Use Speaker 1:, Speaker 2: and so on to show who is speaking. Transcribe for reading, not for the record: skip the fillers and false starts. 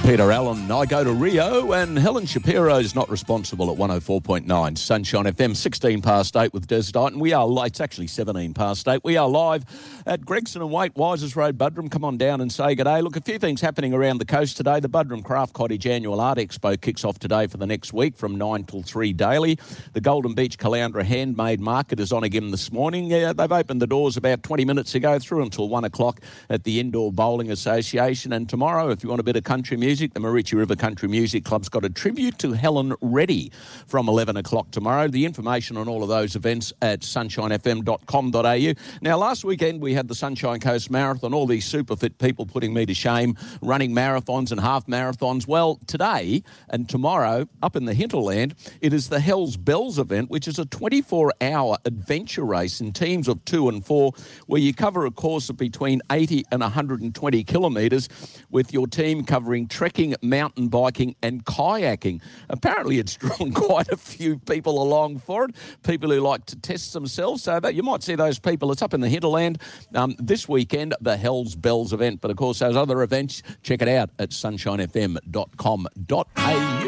Speaker 1: Peter Allen, I go to Rio, and Helen Shapiro is not responsible at 104.9 Sunshine FM, 16 past 8 with Des Dighton. We are late, it's actually 17 past 8. We are live at Gregson and Waite, Wisers Road, Buderim. Come on down and say good day. Look, a few things happening around the coast today. The Buderim Craft Cottage Annual Art Expo kicks off today for the next week from 9 till 3 daily. The Golden Beach Caloundra Handmade Market is on again this morning. They've opened the doors about 20 minutes ago through until 1 o'clock at the Indoor Bowling Association. And tomorrow, if you want a bit of country music, the Maritchi River Country Music Club's got a tribute to Helen Reddy from 11 o'clock tomorrow. The information on all of those events at sunshinefm.com.au. Now, last weekend we had the Sunshine Coast Marathon, all these super fit people putting me to shame, running marathons and half marathons. Well, today and tomorrow, up in the hinterland, it is the Hells Bells event, which is a 24-hour adventure race in teams of 2 and 4, where you cover a course of between 80 and 120 kilometres, with your team covering trekking, mountain biking and kayaking. Apparently it's drawn quite a few people along for it, people who like to test themselves, so that you might see those people. It's up in the hinterland this weekend, the Hells Bells event. But of course, those other events, check it out at sunshinefm.com.au.